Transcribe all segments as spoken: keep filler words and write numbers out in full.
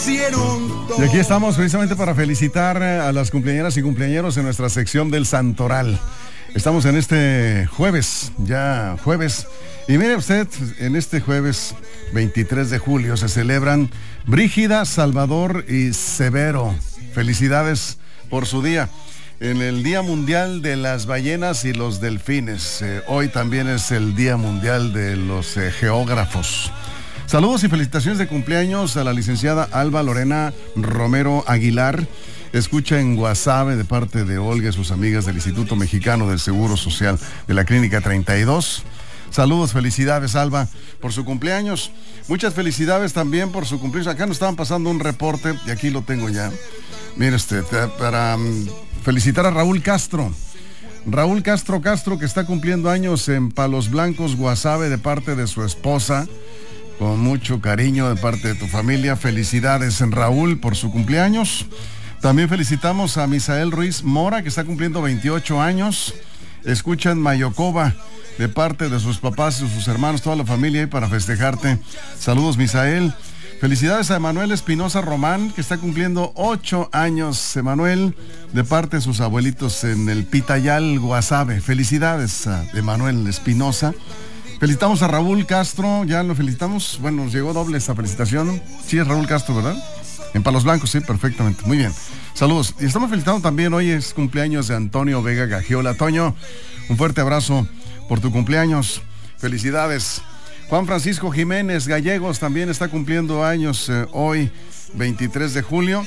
Y aquí estamos precisamente para felicitar a las cumpleañeras y cumpleañeros en nuestra sección del Santoral. Estamos en este jueves, ya jueves. Y mire usted, en este jueves veintitrés de julio se celebran Brígida, Salvador y Severo. Felicidades por su día. En el Día Mundial de las Ballenas y los Delfines. Eh, hoy también es el Día Mundial de los eh, Geógrafos. Saludos y felicitaciones de cumpleaños a la licenciada Alba Lorena Romero Aguilar. Escucha en Guasave de parte de Olga y sus amigas del Instituto Mexicano del Seguro Social de la Clínica treinta y dos. Saludos, felicidades Alba por su cumpleaños. Muchas felicidades también por su cumpleaños. Acá nos estaban pasando un reporte y aquí lo tengo ya. Mire usted, para um, felicitar a Raúl Castro. Raúl Castro Castro, que está cumpliendo años en Palos Blancos, Guasave, de parte de su esposa. Con mucho cariño de parte de tu familia. Felicidades en Raúl por su cumpleaños. También felicitamos a Misael Ruiz Mora, que está cumpliendo veintiocho años. Escucha en Mayocoba de parte de sus papás y sus hermanos, toda la familia ahí para festejarte. Saludos, Misael. Felicidades a Emanuel Espinosa Román, que está cumpliendo ocho años. Emanuel, de parte de sus abuelitos en el Pitayal, Guasave. Felicidades a Emanuel Espinosa. Felicitamos a Raúl Castro, ya lo felicitamos. Bueno, nos llegó doble esta felicitación. Sí, es Raúl Castro, ¿verdad? En Palos Blancos, sí, perfectamente. Muy bien. Saludos. Y estamos felicitando también, hoy es cumpleaños de Antonio Vega Gagiola. Toño, un fuerte abrazo por tu cumpleaños. Felicidades. Juan Francisco Jiménez Gallegos también está cumpliendo años eh, hoy, veintitrés de julio.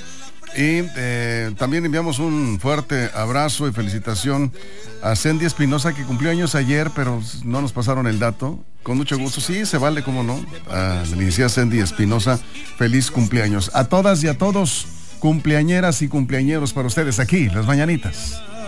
Y eh, también enviamos un fuerte abrazo y felicitación a Cindy Espinosa, que cumplió años ayer, pero no nos pasaron el dato. Con mucho gusto, sí, se vale, cómo no. A la licenciada Cindy Espinosa, feliz cumpleaños. A todas y a todos, cumpleañeras y cumpleañeros para ustedes aquí, Las Mañanitas.